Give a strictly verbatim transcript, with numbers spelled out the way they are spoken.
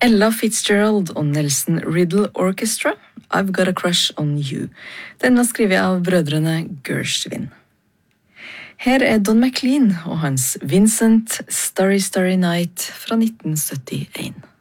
Ella Fitzgerald og Nelson Riddle Orchestra, I've Got a Crush on You. Den var skrevet av brødrene Gershwin. Her er Don McLean og hans Vincent Starry Starry Night fra nitten syttien.